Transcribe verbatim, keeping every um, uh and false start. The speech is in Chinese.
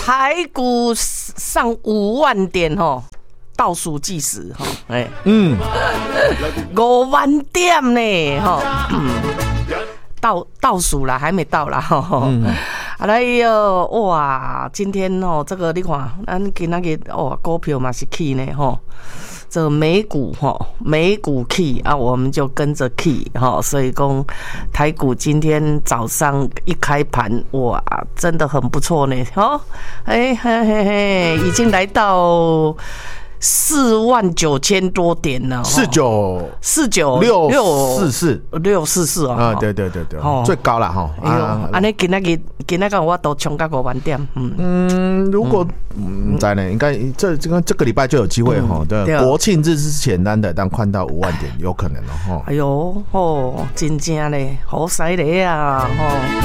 台股上五万点吼，倒数计时吼，哎， 嗯， 五万点呢吼，倒倒数啦，还没到啦吼。嗯哎呦，哇！今天哦，这个你看，咱今仔日哦，股票嘛是起呢吼。这个美股哈，美股 key 啊，我们就跟着 key 哈，所以讲台股今天早上一开盘，哇，真的很不错呢，哦，哎嘿嘿嘿，已经来到四万九千多点了， 四九四九六四四六四四啊，对对对对，最高了哈。 哎呦，安尼今仔日今仔日我都冲到五万点，嗯嗯，如果嗯在呢，应该这这个这个礼拜就有机会哈。对，国庆日之前单的，但看到五万点有可能哦。 哎呦，哦，真正嘞，好犀利啊，吼。